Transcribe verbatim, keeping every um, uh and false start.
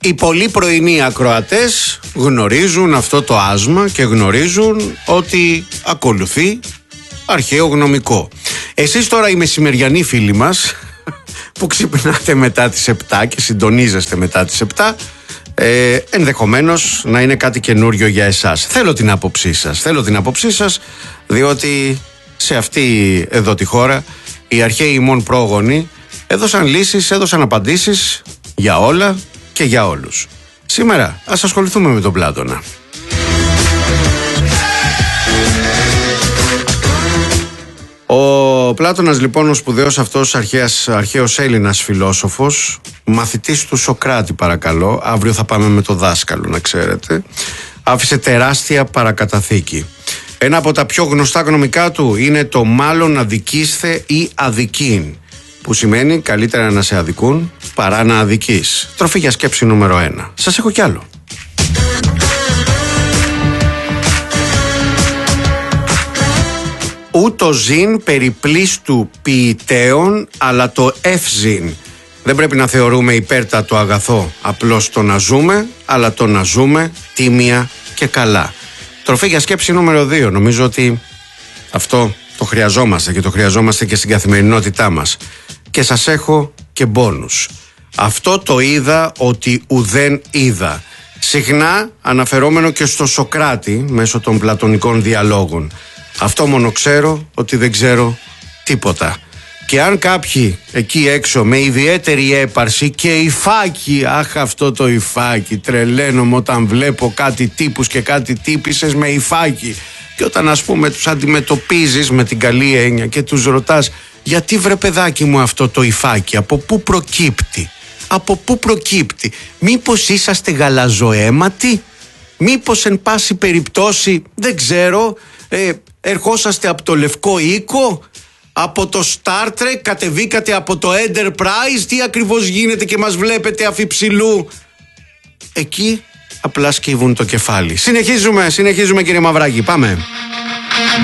Οι πολύ πρωινοί ακροατές γνωρίζουν αυτό το άσμα και γνωρίζουν ότι ακολουθεί αρχαίο γνωμικό. Εσείς τώρα οι μεσημεριανοί φίλοι μας που ξυπνάτε μετά τις επτά και συντονίζεστε μετά τις επτά, ε, ενδεχομένως να είναι κάτι καινούριο για εσάς. Θέλω την άποψή σας, θέλω την άποψή σας, διότι σε αυτή εδώ τη χώρα οι αρχαίοι ημών πρόγονοι έδωσαν λύσεις, έδωσαν απαντήσεις για όλα και για όλους. Σήμερα ας ασχοληθούμε με τον Πλάτωνα. Ο Πλάτωνας λοιπόν, ο σπουδαίος αυτός αρχαίος, αρχαίος Έλληνας φιλόσοφος, μαθητής του Σοκράτη παρακαλώ, αύριο θα πάμε με το δάσκαλο να ξέρετε, άφησε τεράστια παρακαταθήκη. Ένα από τα πιο γνωστά γνωμικά του είναι το μάλλον αδικήσθε ή αδικήν, που σημαίνει καλύτερα να σε αδικούν παρά να αδικείς. Τροφή για σκέψη νούμερο ένα. Σας έχω κι άλλο. Ούτω ζήν περιπλήστου ποιητέων, αλλά το ευζήν. Δεν πρέπει να θεωρούμε υπέρτατο αγαθό απλώς το να ζούμε, αλλά το να ζούμε τίμια και καλά. Τροφή για σκέψη νούμερο δύο. Νομίζω ότι αυτό το χρειαζόμαστε και το χρειαζόμαστε και στην καθημερινότητά μας. Και σας έχω και μπόνους. Αυτό το είδα ότι ουδέν είδα. Συχνά αναφερόμενο και στο Σοκράτη μέσω των πλατωνικών διαλόγων. Αυτό μόνο ξέρω ότι δεν ξέρω τίποτα. Και αν κάποιοι εκεί έξω με ιδιαίτερη έπαρση και υφάκι, αχ αυτό το υφάκι, τρελαίνομαι όταν βλέπω κάτι τύπους και κάτι τύπισσες με υφάκι. Και όταν ας πούμε τους αντιμετωπίζεις με την καλή έννοια και τους ρωτάς, γιατί βρε παιδάκι μου αυτό το υφάκι, από πού προκύπτει, από πού προκύπτει, μήπως είσαστε γαλαζοαίματοι, μήπως εν πάση περιπτώσει, δεν ξέρω, ε, ερχόσαστε από το Λευκό Οίκο, από το Star Trek, κατεβήκατε από το Enterprise, τι ακριβώς γίνεται και μας βλέπετε αφιψηλού. Εκεί απλά σκύβουν το κεφάλι. Συνεχίζουμε, συνεχίζουμε κύριε Μαυράκη, πάμε.